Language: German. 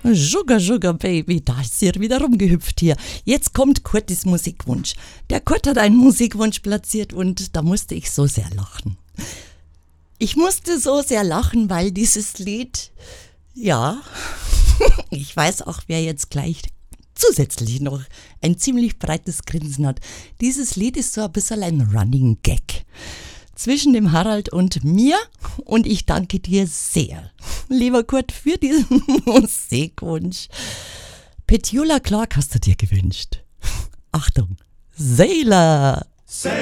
Sugar, Sugar Baby, da ist sie wieder rumgehüpft hier. Jetzt kommt Kurtis Musikwunsch. Der Kurt hat einen Musikwunsch platziert und da musste ich so sehr lachen. Ich musste so sehr lachen, weil dieses Lied, ja, ich weiß auch, wer jetzt gleich zusätzlich noch ein ziemlich breites Grinsen hat. Dieses Lied ist so ein bisschen ein Running Gag zwischen dem Harald und mir und ich danke dir sehr, lieber Kurt, für diesen Musikwunsch. Petula Clark hast du dir gewünscht. Achtung, Sailor!